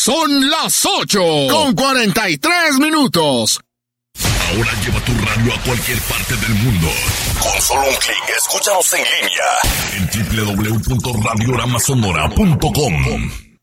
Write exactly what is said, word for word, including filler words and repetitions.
Son las ocho con cuarenta y tres minutos. Ahora lleva tu radio a cualquier parte del mundo. Con solo un clic, escúchanos en línea en doble u doble u doble u punto radiorama sonora punto com.